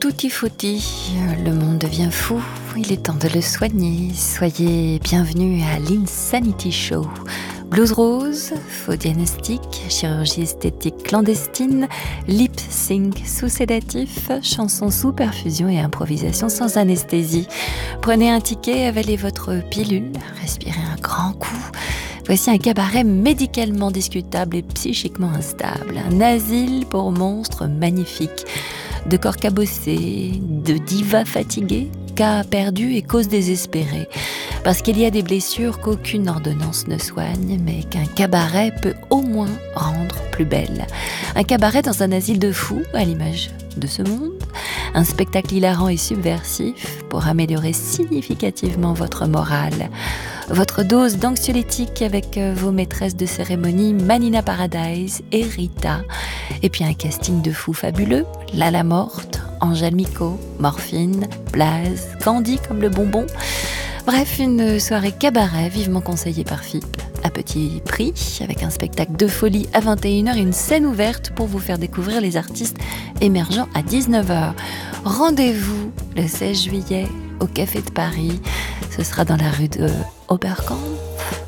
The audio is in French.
Tutti frutti, le monde devient fou, il est temps de le soigner. Soyez bienvenus à l'Insanity Show. Blues rose, faux diagnostic, chirurgie esthétique clandestine, lip sync sous sédatif, chansons sous perfusion et improvisation sans anesthésie. Prenez un ticket, avalez votre pilule, respirez un grand coup. Voici un cabaret médicalement discutable et psychiquement instable. Un asile pour monstres magnifiques. De corps cabossés, de divas fatiguées, cas perdus et causes désespérées. Parce qu'il y a des blessures qu'aucune ordonnance ne soigne, mais qu'un cabaret peut au moins rendre plus belle. Un cabaret dans un asile de fous, à l'image de ce monde. Un spectacle hilarant et subversif pour améliorer significativement votre morale. Votre dose d'anxiolytique avec vos maîtresses de cérémonie Manina Paradise et Rita. Et puis un casting de fous fabuleux, Lala Morte, Angèle Micot, Morphine, Blaze, Candy comme le bonbon. Bref, une soirée cabaret vivement conseillée par FIP, à petit prix, avec un spectacle de folie à 21h et une scène ouverte pour vous faire découvrir les artistes émergents à 19h. Rendez-vous le 16 juillet au Café de Paris. Ce sera dans la rue de Oberkampf.